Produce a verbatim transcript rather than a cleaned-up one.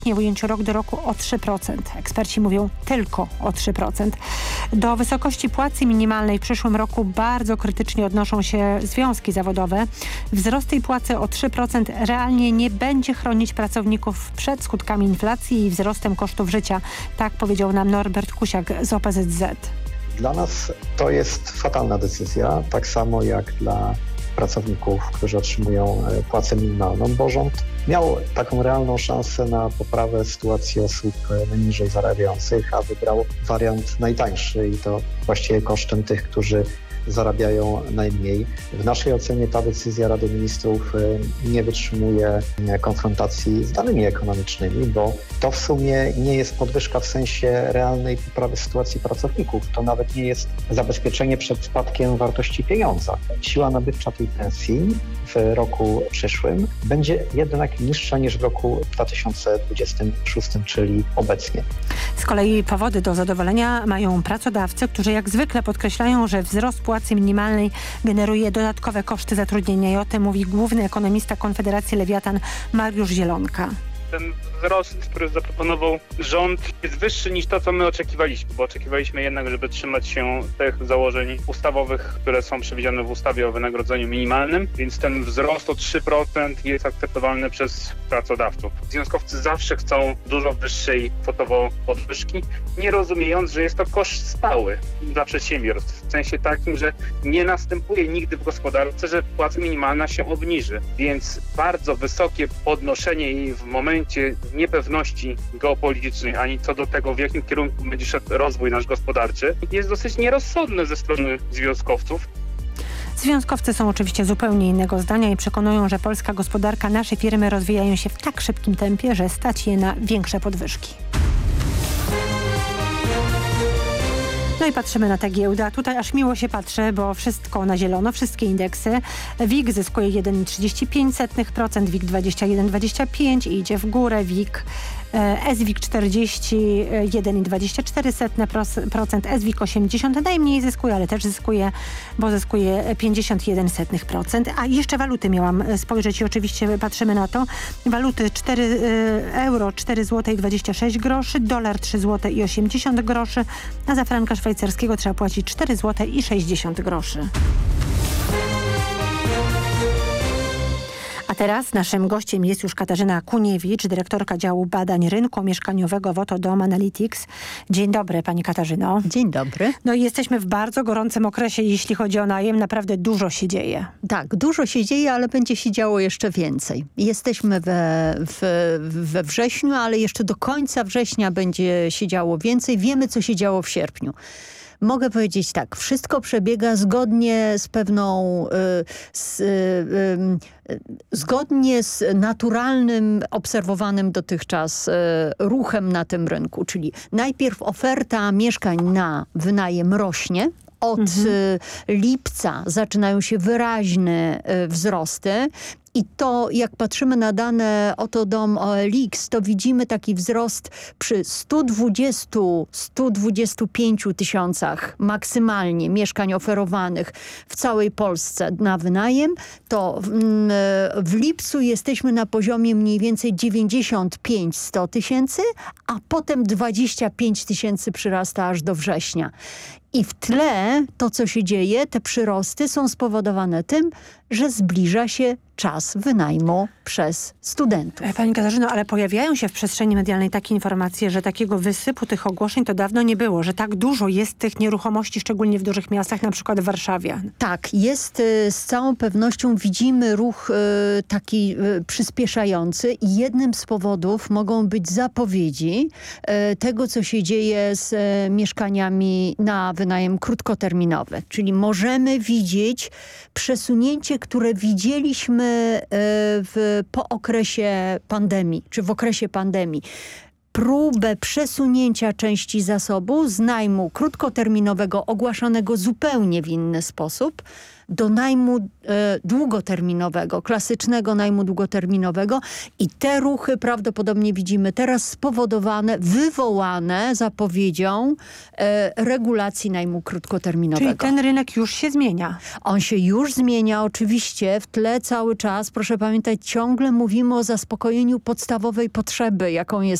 w ujęciu rok do roku o trzy procent. Eksperci mówią tylko o trzy procent. Do wysokości płacy minimalnej w przyszłym roku bardzo krytycznie odnoszą się związki zawodowe. Wzrost tej płacy o trzy procent realnie nie będzie chronić pracowników przed skutkami inflacji i wzrostem kosztów życia. Tak powiedział nam Norbert Kusiak z O P Z Z. Dla nas to jest fatalna decyzja, tak samo jak dla pracowników, którzy otrzymują płacę minimalną, bo rząd miał taką realną szansę na poprawę sytuacji osób najniżej zarabiających, a wybrał wariant najtańszy i to właściwie kosztem tych, którzy zarabiają najmniej. W naszej ocenie ta decyzja Rady Ministrów nie wytrzymuje konfrontacji z danymi ekonomicznymi, bo to w sumie nie jest podwyżka w sensie realnej poprawy sytuacji pracowników. To nawet nie jest zabezpieczenie przed spadkiem wartości pieniądza. Siła nabywcza tej pensji w roku przyszłym będzie jednak niższa niż w roku dwa tysiące dwudziestym szóstym, czyli obecnie. Z kolei powody do zadowolenia mają pracodawcy, którzy jak zwykle podkreślają, że wzrost płacy minimalnej generuje dodatkowe koszty zatrudnienia i o tym mówi główny ekonomista Konfederacji Lewiatan Mariusz Zielonka. Ten wzrost, który zaproponował rząd, jest wyższy niż to, co my oczekiwaliśmy, bo oczekiwaliśmy jednak, żeby trzymać się tych założeń ustawowych, które są przewidziane w ustawie o wynagrodzeniu minimalnym, więc ten wzrost o trzy procent jest akceptowalny przez pracodawców. Związkowcy zawsze chcą dużo wyższej kwotowo podwyżki, nie rozumiejąc, że jest to koszt stały dla przedsiębiorstw, w sensie takim, że nie następuje nigdy w gospodarce, że płaca minimalna się obniży, więc bardzo wysokie podnoszenie jej w momencie niepewności geopolitycznej, ani co do tego, w jakim kierunku będzie szedł rozwój nasz gospodarczy, jest dosyć nierozsądne ze strony związkowców. Związkowcy są oczywiście zupełnie innego zdania i przekonują, że polska gospodarka, nasze firmy rozwijają się w tak szybkim tempie, że stać je na większe podwyżki. No i patrzymy na tę giełdę. Tutaj aż miło się patrzy, bo wszystko na zielono, wszystkie indeksy. W I K zyskuje jeden przecinek trzydzieści pięć procent, W I K dwadzieścia jeden przecinek dwadzieścia pięć procent i idzie w górę. W I K S W I K czterdzieści jeden przecinek dwadzieścia cztery procent, S W I K osiemdziesiąt najmniej zyskuje, ale też zyskuje, bo zyskuje pięćdziesiąt jeden procent. A jeszcze waluty miałam spojrzeć i oczywiście patrzymy na to. Waluty cztery euro cztery złote dwadzieścia sześć groszy, dolar trzy złote osiemdziesiąt groszy, a za franka szwajcarskiego trzeba płacić cztery złote sześćdziesiąt groszy. A teraz naszym gościem jest już Katarzyna Kuniewicz, dyrektorka działu badań rynku mieszkaniowego w Otto Dom Analytics. Dzień dobry, pani Katarzyno. Dzień dobry. No i jesteśmy w bardzo gorącym okresie, jeśli chodzi o najem. Naprawdę dużo się dzieje. Tak, dużo się dzieje, ale będzie się działo jeszcze więcej. Jesteśmy we, we, we wrześniu, ale jeszcze do końca września będzie się działo więcej. Wiemy, co się działo w sierpniu. Mogę powiedzieć tak, wszystko przebiega zgodnie z pewną, z, y, y, zgodnie z naturalnym, obserwowanym dotychczas y, ruchem na tym rynku. Czyli najpierw oferta mieszkań na wynajem rośnie. Od mhm. lipca zaczynają się wyraźne wzrosty. I to, jak patrzymy na dane Otto Dom O L X, to widzimy taki wzrost przy stu dwudziestu do stu dwudziestu pięciu tysiącach maksymalnie mieszkań oferowanych w całej Polsce na wynajem, to w, w lipcu jesteśmy na poziomie mniej więcej dziewięćdziesiąt pięć do stu tysięcy, a potem dwadzieścia pięć tysięcy przyrasta aż do września. I w tle to, co się dzieje, te przyrosty są spowodowane tym, że zbliża się czas wynajmu przez studentów. Pani Katarzyno, ale pojawiają się w przestrzeni medialnej takie informacje, że takiego wysypu tych ogłoszeń to dawno nie było, że tak dużo jest tych nieruchomości, szczególnie w dużych miastach, na przykład w Warszawie. Tak, jest z całą pewnością, widzimy ruch taki przyspieszający i jednym z powodów mogą być zapowiedzi tego, co się dzieje z mieszkaniami na wynajem krótkoterminowy. Czyli możemy widzieć przesunięcie, które widzieliśmy w, po okresie pandemii, czy w okresie pandemii. próbę przesunięcia części zasobu z najmu krótkoterminowego ogłaszanego zupełnie w inny sposób do najmu e, długoterminowego, klasycznego najmu długoterminowego i te ruchy prawdopodobnie widzimy teraz spowodowane, wywołane zapowiedzią e, regulacji najmu krótkoterminowego. Czyli ten rynek już się zmienia. On się już zmienia oczywiście, w tle cały czas, proszę pamiętać, ciągle mówimy o zaspokojeniu podstawowej potrzeby, jaką jest